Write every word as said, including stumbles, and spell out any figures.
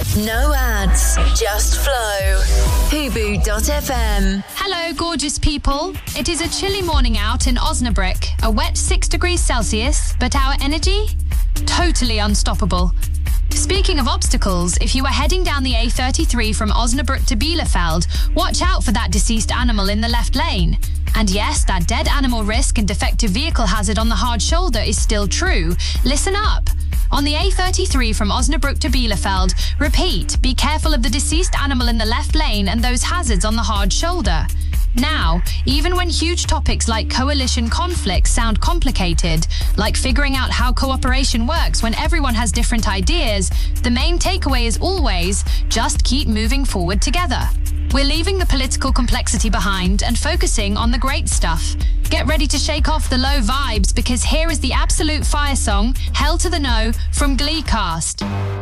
No ads, just flow. Hubu dot f m. Hello, gorgeous people. It is a chilly morning out in Osnabrück, a wet six degrees Celsius, but our energy? Totally unstoppable. Speaking of obstacles, if you are heading down the A thirty-three from Osnabrück to Bielefeld, watch out for that deceased animal in the left lane. And yes, that dead animal risk and defective vehicle hazard on the hard shoulder is still true. Listen up. On the A thirty-three from Osnabrück to Bielefeld, repeat, be careful of the deceased animal in the left lane and those hazards on the hard shoulder. Now, even when huge topics like coalition conflicts sound complicated, like figuring out how cooperation works when everyone has different ideas, the main takeaway is always, just keep moving forward together. We're leaving the political complexity behind and focusing on the great stuff. Get ready to shake off the low vibes because here is the absolute fire song, Hell to the No, from Glee Cast.